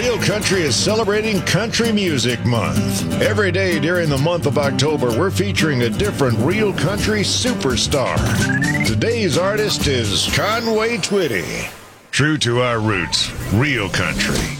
Real Country is celebrating Country Music Month. Every day during the month of October, we're featuring a different Real Country superstar. Today's artist is Conway Twitty. True to our roots, Real Country.